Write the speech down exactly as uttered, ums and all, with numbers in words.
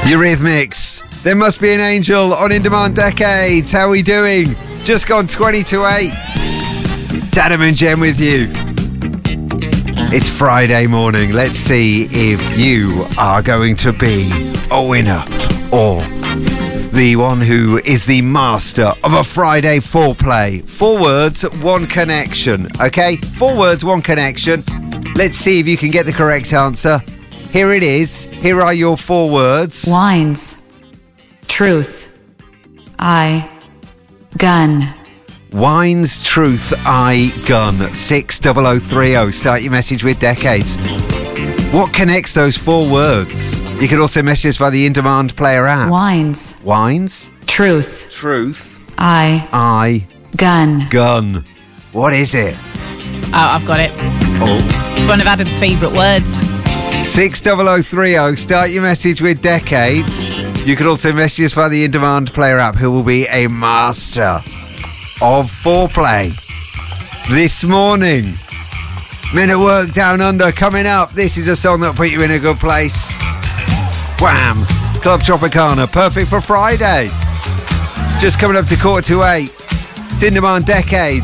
Eurythmics. There must be an angel on In Demand Decades. How are we doing? Just gone twenty to eight. It's Adam and Jen with you. It's Friday morning. Let's see if you are going to be a winner or the one who is the master of a Friday foreplay. Four words, one connection. Okay? Four words, one connection. Let's see if you can get the correct answer. Here it is. Here are your four words. Wines. Truth. I. Gun. Wines, truth, I, gun. six double oh three oh. Start your message with Decades. What connects those four words? You can also message us via the In Demand Player app. Wines. Wines. Truth. Truth. I. I. Gun. Gun. What is it? Oh, I've got it. Oh. It's one of Adam's favourite words. six double oh three oh. Start your message with Decades. You can also message us via the In Demand Player app, who will be a master of foreplay this morning. Men at Work Down Under coming up. This is a song that'll put you in a good place. Wham! Club Tropicana, perfect for Friday. Just coming up to quarter to eight. It's In Demand Decades.